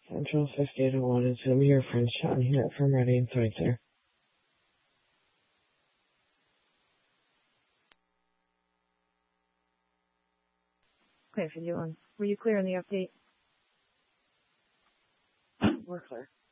Central 5801 is Zoom, your friend Sean here from Ready Inside, sir. Clear for you on. Were you clear on the update? We're clear.